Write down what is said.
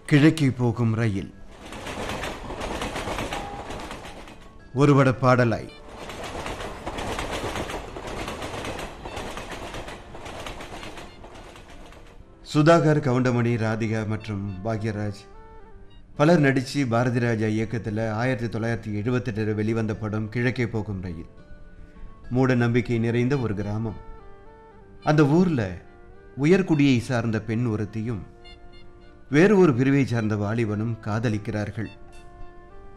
கிழக்கே போகும் ரயில் ஒருவட பாடலாய். சுதாகர், கவுண்டமணி, ராதிகா மற்றும் பாக்யராஜ் பலர் நடித்து பாரதி ராஜா இயக்கத்தில் 1978 வெளிவந்த படம் கிழக்கே போகும் ரயில். மூட நம்பிக்கை நிறைந்த ஒரு கிராமம். அந்த ஊரில் உயர்குடியை சார்ந்த பெண் ஒருத்தியும் வேறு ஒரு பிரிவை சார்ந்த வாலிபனும் காதலிக்கிறார்கள்.